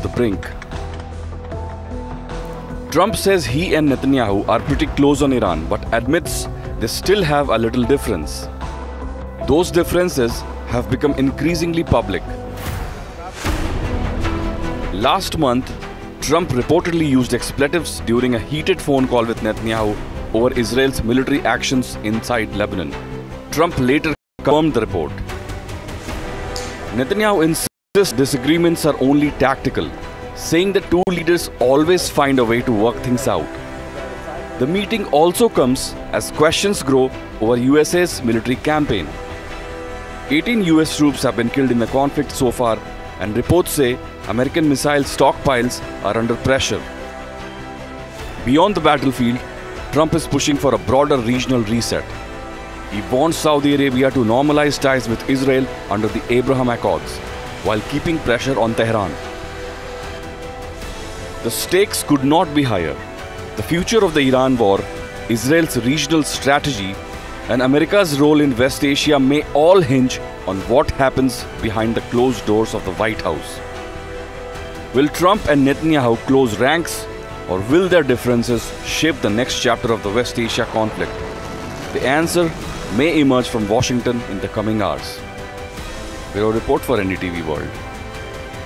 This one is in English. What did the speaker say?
the brink. Trump says he and Netanyahu are pretty close on Iran, but admits they still have a little difference. Those differences have become increasingly public. Last month, Trump reportedly used expletives during a heated phone call with Netanyahu over Israel's military actions inside Lebanon. Trump later confirmed the report. Netanyahu insists disagreements are only tactical, saying the two leaders always find a way to work things out. The meeting also comes as questions grow over USA's military campaign. 18 US troops have been killed in the conflict so far, and reports say American missile stockpiles are under pressure. Beyond the battlefield, Trump is pushing for a broader regional reset. He wants Saudi Arabia to normalize ties with Israel under the Abraham Accords, while keeping pressure on Tehran. The stakes could not be higher. The future of the Iran war, Israel's regional strategy, and America's role in West Asia may all hinge on what happens behind the closed doors of the White House. Will Trump and Netanyahu close ranks, or will their differences shape the next chapter of the West Asia conflict? The answer may emerge from Washington in the coming hours. Bureau Report for NDTV World.